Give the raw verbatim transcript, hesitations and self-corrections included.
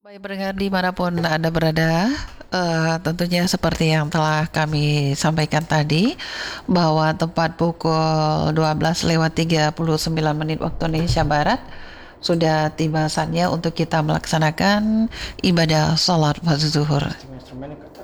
Baik pendengar dimanapun Anda berada, eh, tentunya seperti yang telah kami sampaikan tadi, bahwa tepat pukul dua belas lewat tiga puluh sembilan menit waktu Indonesia Barat, sudah tiba saatnya untuk kita melaksanakan ibadah sholat fardu zuhur.